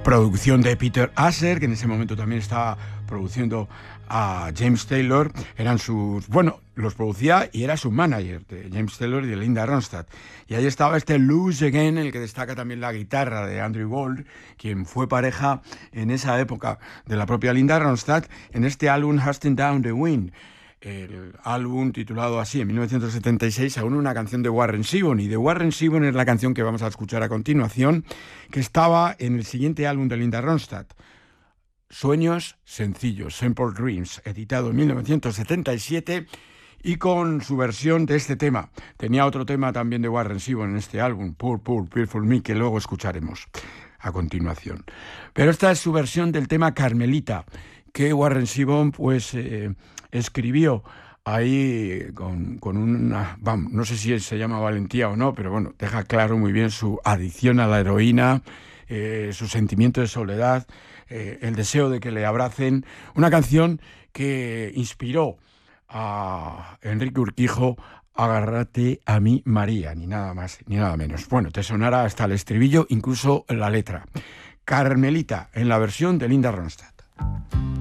producción de Peter Asher, que en ese momento también estaba produciendo a James Taylor. Eran sus... Bueno, los producía y era su manager, de James Taylor y de Linda Ronstadt. Y ahí estaba este Lose Again, el que destaca también la guitarra de Andrew Gold, quien fue pareja en esa época de la propia Linda Ronstadt, en este álbum Husting Down the Wind. El álbum titulado así en 1976, según una canción de Warren Zevon, y de Warren Zevon es la canción que vamos a escuchar a continuación, que estaba en el siguiente álbum de Linda Ronstadt, Sueños Sencillos, Simple Dreams, editado en 1977, y con su versión de este tema. Tenía otro tema también de Warren Zevon en este álbum, Poor, Poor, Beautiful Me, que luego escucharemos a continuación. Pero esta es su versión del tema Carmelita, que Warren Zevon pues escribió ahí con una... Vamos, no sé si se llama valentía o no, pero bueno, deja claro muy bien su adicción a la heroína, su sentimiento de soledad, el deseo de que le abracen. Una canción que inspiró a Enrique Urquijo: agárrate a mí, María, ni nada más ni nada menos. Bueno, te sonará hasta el estribillo, incluso la letra. Carmelita, en la versión de Linda Ronstadt.